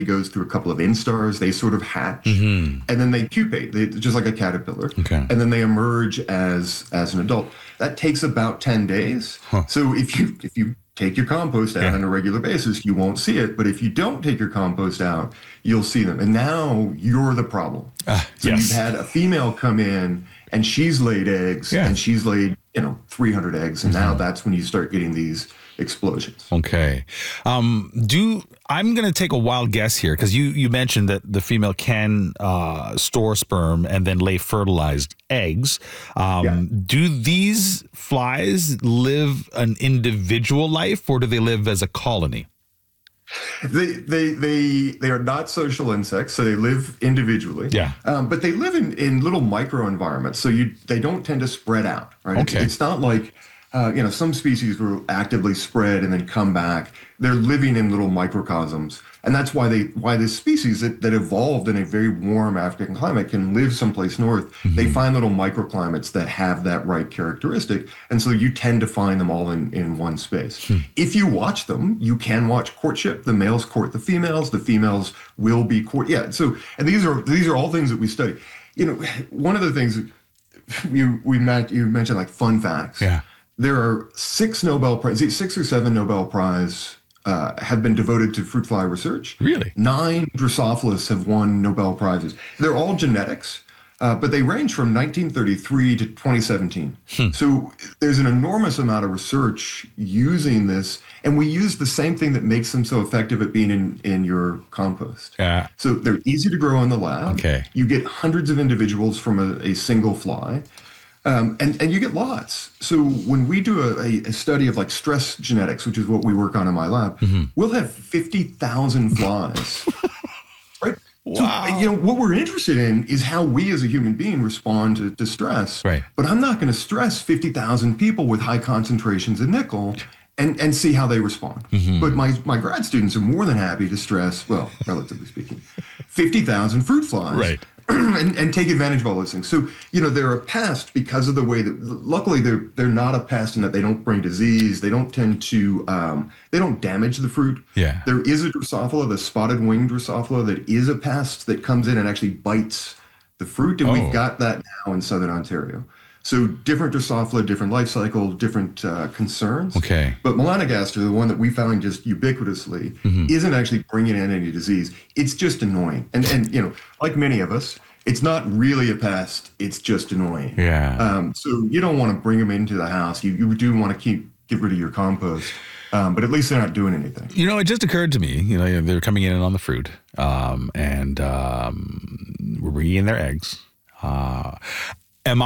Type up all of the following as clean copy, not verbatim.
goes through a couple of instars. They sort of hatch, Mm-hmm. and then they pupate, just like a caterpillar, Okay. and then they emerge as an adult. That takes about 10 days. Huh. So if you take your compost out on a regular basis, you won't see it. But if you don't take your compost out, you'll see them. And now you're the problem. So Yes. you've had a female come in and she's laid eggs, Yeah. and she's laid 300 eggs, and now that's when you start getting these explosions. Okay. I'm going to take a wild guess here because you mentioned that the female can store sperm and then lay fertilized eggs. Do these flies live an individual life, or do they live as a colony? They are not social insects, so they live individually. Yeah. But they live in little microenvironments, so they don't tend to spread out. Right. Okay. It's not like some species will actively spread and then come back. They're living in little microcosms, and that's why this species that evolved in a very warm African climate can live someplace north. Mm-hmm. They find little microclimates that have that right characteristic, and so you tend to find them all in one space. If you watch them, you can watch courtship. The males court the females. The females will be court. Yeah. So, and these are all things that we study. One of the things you mentioned, like fun facts. Yeah. There are 6 or 7 Nobel Prize have been devoted to fruit fly research. Really? 9 Drosophilus have won Nobel Prizes. They're all genetics, but they range from 1933 to 2017. So there's an enormous amount of research using this, and we use the same thing that makes them so effective at being in your compost. Yeah. So they're easy to grow in the lab. Okay. You get hundreds of individuals from a single fly. And you get lots. So when we do a study of like stress genetics, which is what we work on in my lab, we'll have 50,000 flies. Right? Wow. So, what we're interested in is how we as a human being respond to stress. Right. But I'm not going to stress 50,000 people with high concentrations of nickel and see how they respond. But my grad students are more than happy to stress, well, relatively speaking, 50,000 fruit flies. Right. And take advantage of all those things. So, they're a pest because of the way that, luckily, they're not a pest in that they don't bring disease. They don't tend to, they don't damage the fruit. Yeah. There is a Drosophila, the spotted winged Drosophila, that is a pest that comes in and actually bites the fruit. And we've got that now in Southern Ontario. So different Drosophila, different life cycle, different concerns. Okay. But melanogaster, the one that we found just ubiquitously, isn't actually bringing in any disease. It's just annoying. And like many of us, it's not really a pest. It's just annoying. Yeah. So you don't want to bring them into the house. You do want to get rid of your compost. But at least they're not doing anything. It just occurred to me, they're coming in on the fruit, and we're eating their eggs. Am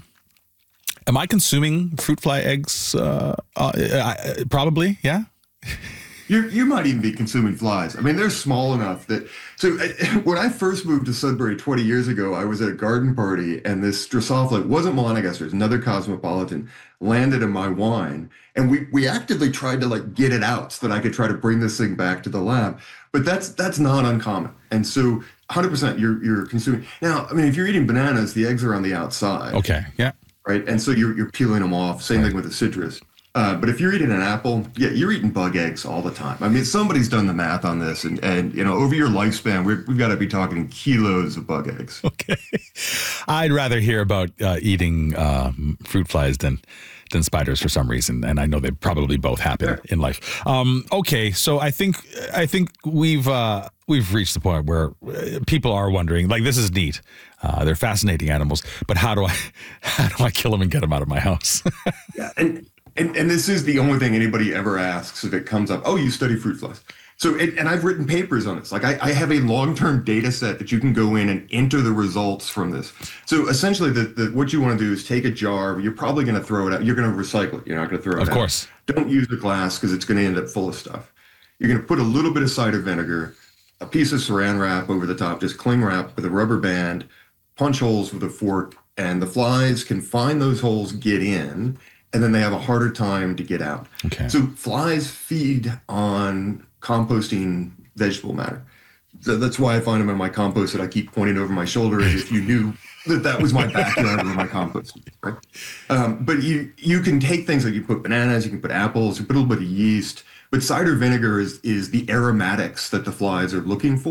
I consuming fruit fly eggs? Probably, yeah. You might even be consuming flies. I mean, they're small enough that. So when I first moved to Sudbury 20 years ago, I was at a garden party, and this Drosophila, it wasn't melanogaster, it was another cosmopolitan, landed in my wine, and we actively tried to get it out so that I could try to bring this thing back to the lab. But that's not uncommon, and so 100% you're consuming. Now, I mean, if you're eating bananas, the eggs are on the outside. Okay. Yeah. Right, and so you're peeling them off. Same thing with the citrus. But if you're eating an apple, you're eating bug eggs all the time. I mean, somebody's done the math on this, and over your lifespan, we've got to be talking kilos of bug eggs. Okay, I'd rather hear about eating fruit flies than spiders for some reason, and I know they probably both happen in life. Okay, so I think we've reached the point where people are wondering, this is neat. They're fascinating animals, but how do I kill them and get them out of my house? Yeah, and this is the only thing anybody ever asks if it comes up. Oh, you study fruit flies. So, and I've written papers on this. I have a long-term data set that you can go in and enter the results from this. So essentially, what you want to do is take a jar. You're probably going to throw it out. You're going to recycle it. You're not going to throw it out. Of course. Don't use the glass because it's going to end up full of stuff. You're going to put a little bit of cider vinegar, a piece of saran wrap over the top, just cling wrap with a rubber band, punch holes with a fork, and the flies can find those holes, get in, and then they have a harder time to get out. Okay. So flies feed on composting vegetable matter. So that's why I find them in my compost that I keep pointing over my shoulder as if you knew that was my backyard where my compost is, right? But you can take things like you put bananas, you can put apples, you put a little bit of yeast, but cider vinegar is the aromatics that the flies are looking for.